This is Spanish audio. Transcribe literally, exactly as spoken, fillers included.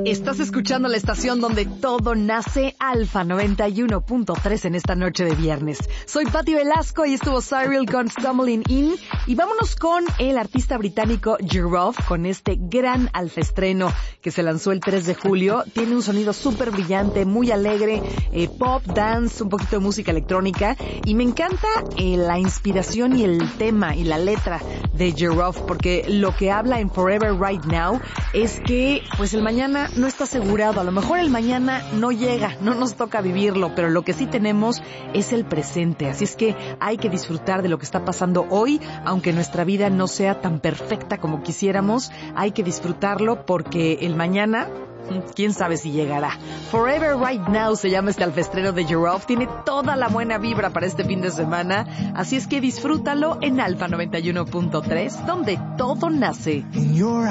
Estás escuchando la estación donde todo nace, Alfa noventa y uno punto tres en esta noche de viernes. Soy Patti Velasco y estuvo Cyril con Stumbling In. Y vámonos con el artista británico Giraffe, con este gran alfaestreno que se lanzó el tres de julio. Tiene un sonido súper brillante, muy alegre, eh, pop, dance, un poquito de música electrónica. Y me encanta eh, la inspiración y el tema y la letra de Giraffe, porque lo que habla en Forever Right Now es que pues el mañana no está asegurado. A lo mejor el mañana no llega, no nos toca vivirlo, pero lo que sí tenemos es el presente. Así es que hay que disfrutar de lo que está pasando hoy, aunque nuestra vida no sea tan perfecta como quisiéramos. Hay que disfrutarlo porque el mañana, quién sabe si llegará. Forever Right Now se llama este alfaestreno de Giraffe. Tiene toda la buena vibra para este fin de semana. Así es que disfrútalo en Alfa noventa y uno punto tres, donde todo nace.